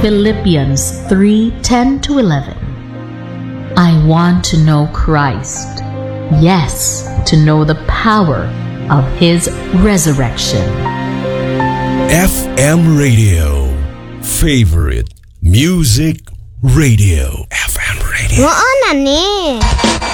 Philippians 3:10-11. I want to know Christ. Yes, to know the power of His resurrection. FM Radio. Favorite Music Radio. FM Radio. Ano ni?